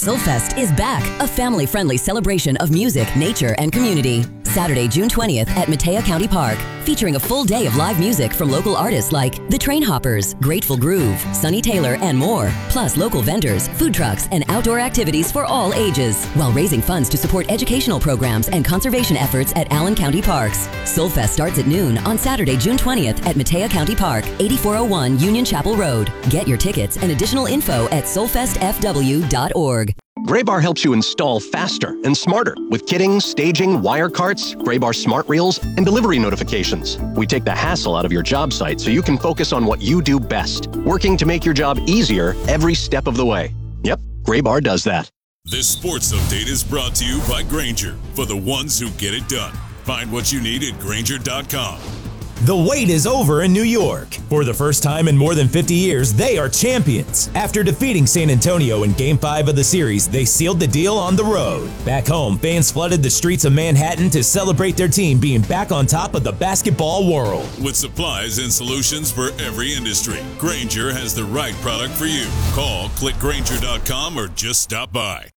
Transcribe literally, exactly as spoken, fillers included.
Soulfest is back, a family-friendly celebration of music, nature, and community. Saturday, June twentieth at Matea County Park, featuring a full day of live music from local artists like The Trainhoppers, Grateful Groove, Sonny Taylor, and more, plus local vendors, food trucks, and outdoor activities for all ages, while raising funds to support educational programs and conservation efforts at Allen County Parks. Soulfest starts at noon on Saturday, June twentieth at Matea County Park, eighty-four oh one Union Chapel Road. Get your tickets and additional info at soulfest f w dot org. Graybar helps you install faster and smarter with kitting, staging, wire carts, Graybar smart reels, and delivery notifications. We take the hassle out of your job site so you can focus on what you do best, working to make your job easier every step of the way. Yep, Graybar does that. This sports update is brought to you by Grainger, for the ones who get it done. Find what you need at Grainger dot com. The wait is over in New York. For the first time in more than fifty years, they are champions. After defeating San Antonio in Game five of the series, they sealed the deal on the road. Back home, fans flooded the streets of Manhattan to celebrate their team being back on top of the basketball world. With supplies and solutions for every industry, Grainger has the right product for you. Call, click Grainger dot com, or just stop by.